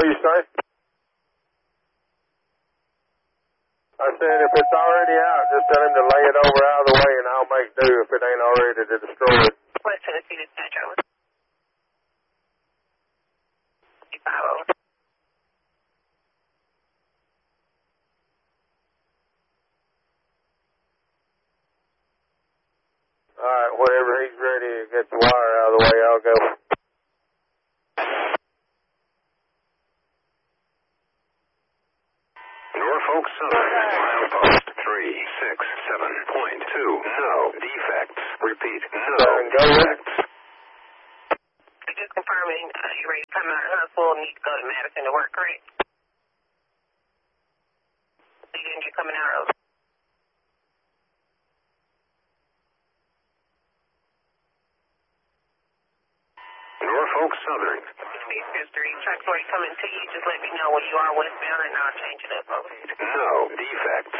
What you say? I said if it's already out, just tell him to lay it over out of the way and I'll make do if it ain't already to destroy it. West Tennessee Dispatch, over. 50. Alright, whenever he's ready to get the wire out of the way, I'll go. Norfolk Southern, milepost 367.2. No defects. Repeat, no defects. Just confirming, you ready to come out of Huntsville and need to go to Madison to work, correct? You're coming out of Norfolk Southern. History. Truck's already coming to you. Just let me know when you are westbound and I'll change it up, over. No defects.